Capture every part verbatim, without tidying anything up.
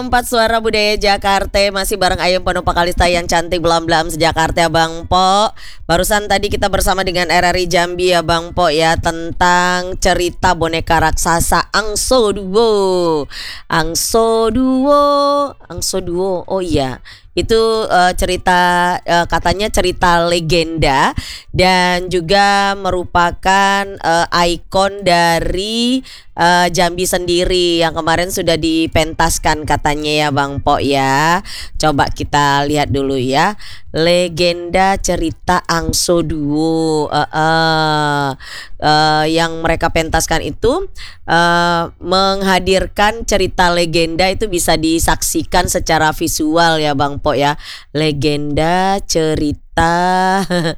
Empat Suara Budaya Jakarta masih bareng Ayem Penumpang Kalista yang cantik belam-belam sejakarta Bang Po. Barusan tadi kita bersama dengan R R I Jambi ya Bang Po ya, tentang cerita boneka raksasa Angso Duo. Angso Duo, Angso Duo. Oh iya. Itu uh, cerita uh, katanya cerita legenda dan juga merupakan uh, ikon dari uh, Jambi sendiri yang kemarin sudah dipentaskan katanya ya Bang Po ya. Coba kita lihat dulu ya. Legenda cerita Angso Duo uh, uh, uh, yang mereka pentaskan itu uh, menghadirkan cerita legenda, itu bisa disaksikan secara visual ya Bang Po ya. Legenda cerita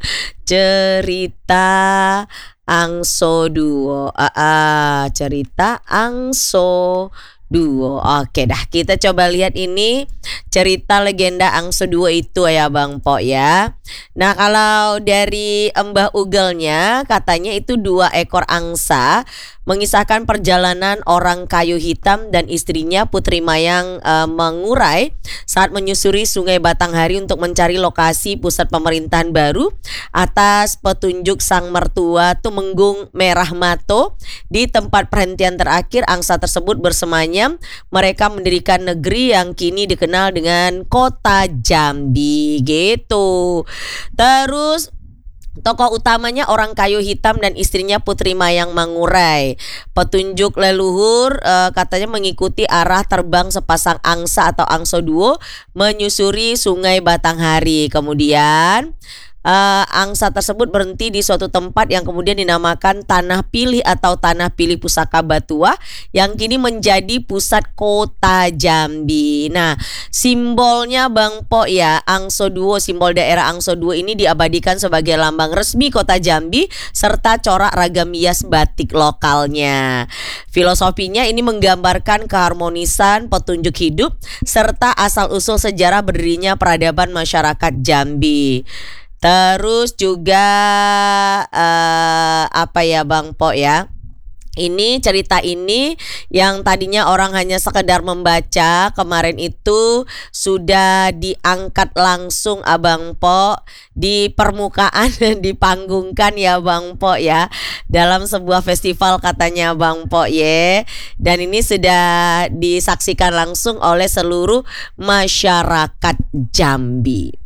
cerita Angso Duo, uh, uh, cerita Angso Duo. Oke dah, kita coba lihat ini cerita legenda Angso Duo itu ya Bang Po ya. Nah, kalau dari Mbah Ugelnya katanya itu dua ekor angsa mengisahkan perjalanan orang kayu hitam dan istrinya Putri Mayang e, mengurai saat menyusuri Sungai Batanghari untuk mencari lokasi pusat pemerintahan baru atas petunjuk sang mertua Tumenggung Merah Mato. Di tempat perhentian terakhir angsa tersebut bersemayam, mereka mendirikan negeri yang kini dikenal dengan Kota Jambi gitu. Terus tokoh utamanya orang kayu hitam dan istrinya Putri Mayang Mangurai. Petunjuk leluhur e, katanya mengikuti arah terbang sepasang angsa atau Angso Duo menyusuri Sungai Batanghari. Kemudian Uh, angsa tersebut berhenti di suatu tempat yang kemudian dinamakan Tanah Pilih atau Tanah Pilih Pusaka Batua yang kini menjadi pusat Kota Jambi. Nah, simbolnya Bang Po ya, Angso Duo, simbol daerah Angso Duo ini diabadikan sebagai lambang resmi Kota Jambi serta corak ragam hias batik lokalnya. Filosofinya ini menggambarkan keharmonisan, petunjuk hidup serta asal-usul sejarah berdirinya peradaban masyarakat Jambi. Terus juga uh, apa ya Bang Po ya, ini cerita ini yang tadinya orang hanya sekedar membaca, kemarin itu sudah diangkat langsung Abang Po di permukaan dan dipanggungkan ya Bang Po ya, dalam sebuah festival katanya Bang Po ye. Dan ini sudah disaksikan langsung oleh seluruh masyarakat Jambi.